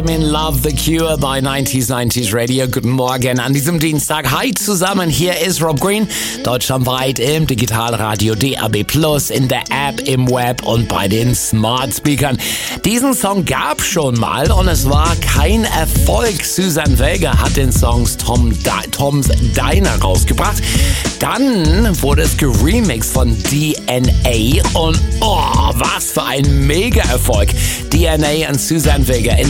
In Love, The Cure bei 90s Radio. Guten Morgen an diesem Dienstag. Hi zusammen, hier ist Rob Green. Deutschlandweit im Digitalradio DAB+, in der App, im Web und bei den Smart Speakern. Diesen Song gab schon mal und es war kein Erfolg. Suzanne Vega hat den Song Tom's Diner rausgebracht. Dann wurde es geremixed von DNA und was für ein Mega-Erfolg. DNA und Suzanne Vega in